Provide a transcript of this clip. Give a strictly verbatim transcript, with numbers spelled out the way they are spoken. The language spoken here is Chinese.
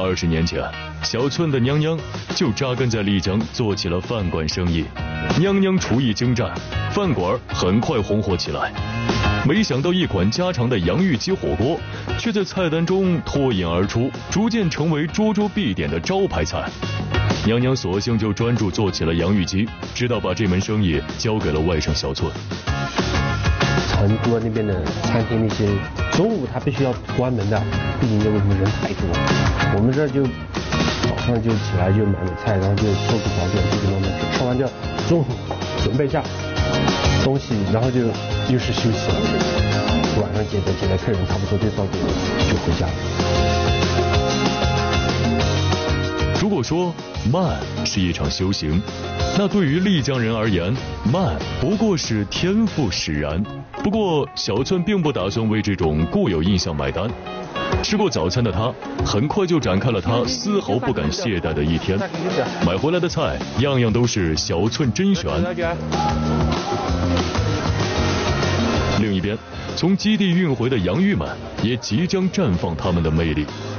二十年前，小寸的娘娘就扎根在丽江，做起了饭馆生意。娘娘厨艺精湛，饭馆很快红火起来。没想到一款家常的洋芋鸡火锅，却在菜单中脱颖而出，逐渐成为桌桌必点的招牌菜。娘娘索性就专注做起了洋芋鸡，直到把这门生意交给了外甥小寸。 成都那边的餐厅那些中午他必须要关门的，毕竟因为人太多。我们这就早上就起来就买点菜，然后就做个早点，就慢慢吃，吃完就中午准备一下东西，然后就又是休息了。晚上接待接待客人，差不多就到点就回家了。 如果说慢是一场修行，那对于丽江人而言，慢不过是天赋使然。不过小寸并不打算为这种固有印象买单。吃过早餐的他，很快就展开了他丝毫不敢懈怠的一天。买回来的菜样样都是小寸甄选。另一边，从基地运回的洋芋们也即将绽放他们的魅力。